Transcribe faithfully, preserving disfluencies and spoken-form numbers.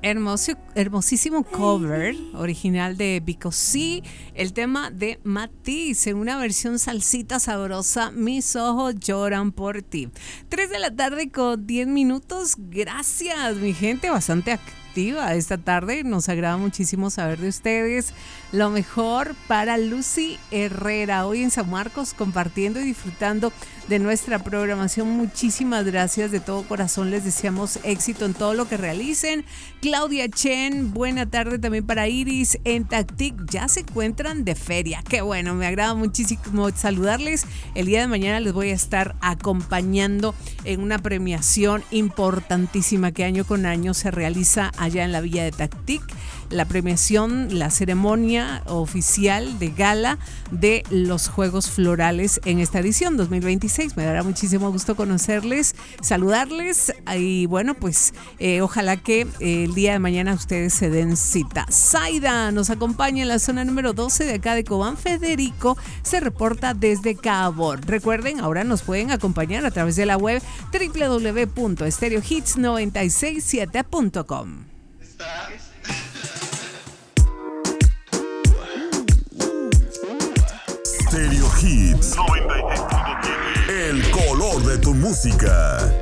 Hermoso, hermosísimo cover original de Vico C, el tema de Matiz en una versión salsita sabrosa, Mis ojos lloran por ti. tres de la tarde con diez minutos. Gracias, mi gente, bastante activa esta tarde. Nos agrada muchísimo saber de ustedes. Lo mejor para Lucy Herrera, hoy en San Marcos, compartiendo y disfrutando de nuestra programación. Muchísimas gracias de todo corazón. Les deseamos éxito en todo lo que realicen. Claudia Chen, buena tarde también para Iris en Tactic. Ya se encuentran de feria. Qué bueno, me agrada muchísimo saludarles. El día de mañana les voy a estar acompañando en una premiación importantísima que año con año se realiza allá en la Villa de Tactic. La premiación, la ceremonia oficial de gala de los Juegos Florales en esta edición dos mil veintiséis. Me dará muchísimo gusto conocerles, saludarles y bueno, pues eh, ojalá que eh, el día de mañana ustedes se den cita. Zaida nos acompaña en la zona número doce de acá de Cobán. Federico se reporta desde Cabo. Recuerden, ahora nos pueden acompañar a través de la web doble u doble u doble u punto stereo hits noventa y seis siete punto com. Stereo Hits noventa y seis punto siete. El color de tu música.